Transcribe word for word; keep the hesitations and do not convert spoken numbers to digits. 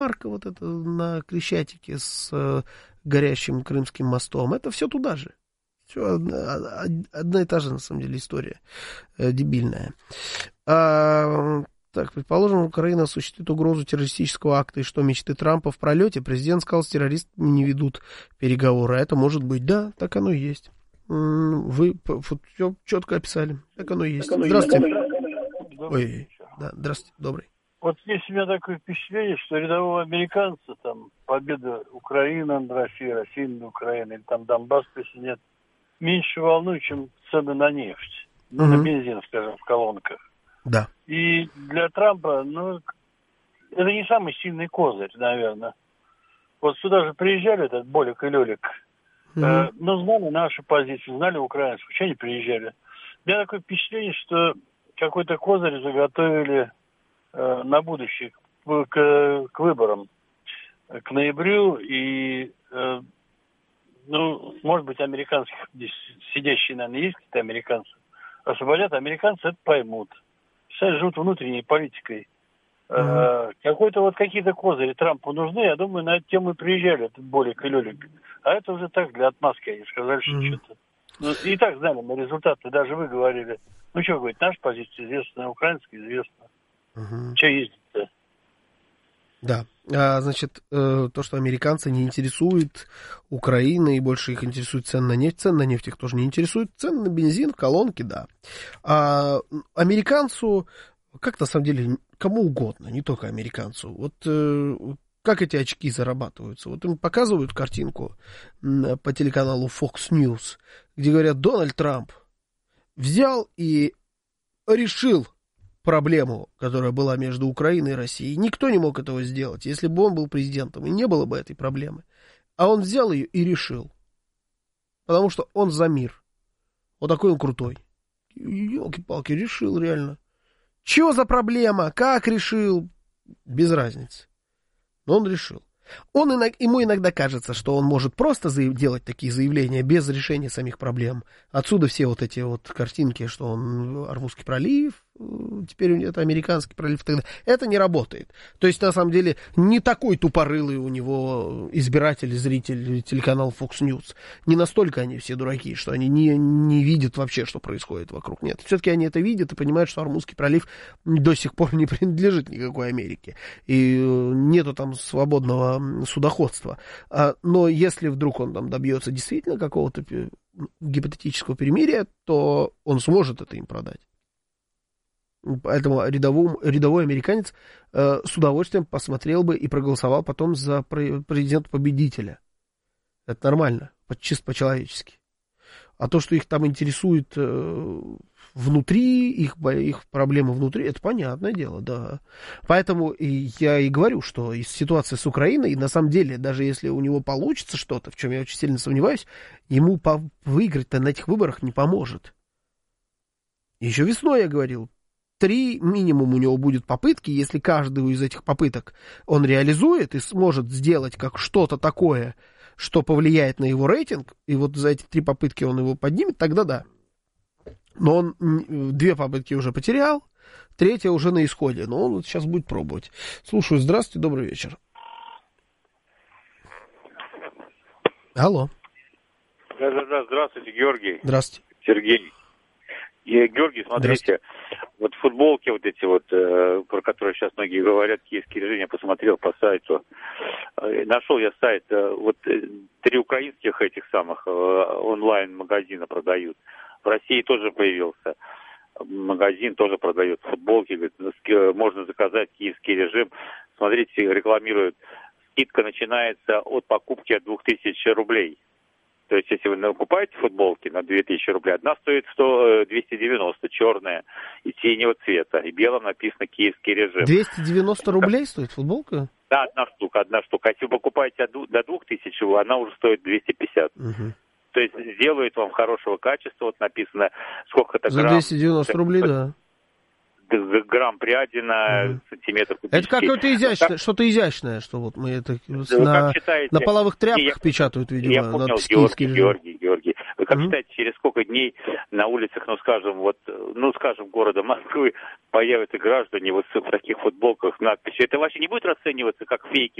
марка вот это на Крещатике с э, горящим Крымским мостом, это все туда же. Все одна, одна и та же, на самом деле, история э, дебильная. А, так, предположим, Украина осуществит угрозу террористического акта, и что мечты Трампа в пролете. Президент сказал, с террористами не ведут переговоры. А это может быть, да, так оно и есть. Вы все четко описали. Так оно и есть. Здравствуйте. Ой, да, здравствуйте, добрый. Вот есть у меня такое впечатление, что рядового американца, там, победа Украины над Россией, Россия над Украиной, или там Донбасс присоединят, меньше волнует, чем цены на нефть, ну, угу. на бензин, скажем, в колонках. Да. И для Трампа, ну, это не самый сильный козырь, наверное. Вот сюда же приезжали, этот Болик и Лёлик, угу. э, ну, знали наши позиции, знали украинцев, почему они приезжали. У меня такое впечатление, что какой-то козырь заготовили на будущее, к, к выборам, к ноябрю, и, э, ну, может быть, американских, здесь сидящие, наверное, есть какие-то американцы, освободят, американцы это поймут. Сейчас живут внутренней политикой. Mm-hmm. Э, какой-то вот какие-то козыри Трампу нужны, я думаю, на эту тему и приезжали, этот Болик и Лёлик. А это уже так, для отмазки, они сказали, что mm-hmm. что-то. Ну, и так знали на результаты, даже вы говорили. Ну, что говорить, наша позиция известна, украинская известна. Угу. Че ездить-то? Да. А, значит, э, то, что американцы не интересует Украины, и больше их интересует цены на нефть. Цены на нефть их тоже не интересует. Цены на бензин, колонки, да. А американцу, как на самом деле, кому угодно, не только американцу. Вот э, как эти очки зарабатываются? Вот им показывают картинку по телеканалу Fox News, где говорят, Дональд Трамп взял и решил проблему, которая была между Украиной и Россией. Никто не мог этого сделать, если бы он был президентом, и не было бы этой проблемы. А он взял ее и решил. Потому что он за мир. Вот такой он крутой. Ёлки-палки, решил реально. Чего за проблема? Как решил? Без разницы. Но он решил. Он иногда, ему иногда кажется, что он может просто заяв, делать такие заявления без решения самих проблем. Отсюда все вот эти вот картинки, что он Армузский пролив, теперь это американский пролив. Тогда. Это не работает. То есть, на самом деле, не такой тупорылый у него избиратель, зритель телеканала Fox News. Не настолько они все дураки, что они не, не видят вообще, что происходит вокруг. Нет, все-таки они это видят и понимают, что Армузский пролив до сих пор не принадлежит никакой Америке. И нету там свободного судоходства. Но если вдруг он там добьется действительно какого-то гипотетического перемирия, то он сможет это им продать. Поэтому рядовой, рядовой американец э, с удовольствием посмотрел бы и проголосовал потом за президента-победителя. Это нормально, чисто по-человечески. А то, что их там интересует э, внутри, их, их проблемы внутри, это понятное дело, да. Поэтому и я и говорю, что из ситуации с Украиной, на самом деле, даже если у него получится что-то, в чем я очень сильно сомневаюсь, ему по- выиграть-то на этих выборах не поможет. Еще весной я говорил, три минимум у него будет попытки, если каждую из этих попыток он реализует и сможет сделать как что-то такое, что повлияет на его рейтинг, и вот за эти три попытки он его поднимет, тогда да. Но он две попытки уже потерял, третья уже на исходе, но он вот сейчас будет пробовать. Слушаю, здравствуйте, добрый вечер. Алло. Да-да-да, здравствуйте, Георгий. Здравствуйте. Сергей. И, Георгий, смотрите, вот футболки вот эти вот, э, про которые сейчас многие говорят, киевский режим, я посмотрел по сайту, э, нашел я сайт, э, вот э, три украинских этих самых э, онлайн-магазина продают. В России тоже появился магазин, тоже продает футболки, говорит, можно заказать киевский режим. Смотрите, рекламируют, скидка начинается от покупки от двух тысяч рублей. То есть, если вы покупаете футболки на две тысячи рублей, одна стоит сто, двести девяносто, черная и синего цвета. И белым написано «Киевский режим». двести девяносто рублей стоит футболка? Да, одна штука, одна штука. А если вы покупаете до двух тысяч, она уже стоит двести пятьдесят. Угу. То есть, сделают вам хорошего качества, вот написано, сколько-то За грамм. двести девяносто рублей, да. грамм пряди на угу. сантиметр кубический. Это какое-то изящное, как... что-то изящное, что вот мы это Вы на, считаете... на половых тряпках Не, я... печатают, видимо. Я понял, Георгий, Георгий, Георгий. Вы как угу. считаете, через сколько дней на улицах, ну, скажем, вот, ну, скажем, города Москвы появятся граждане вот в таких футболках, надписью? Это вообще не будет расцениваться как фейки?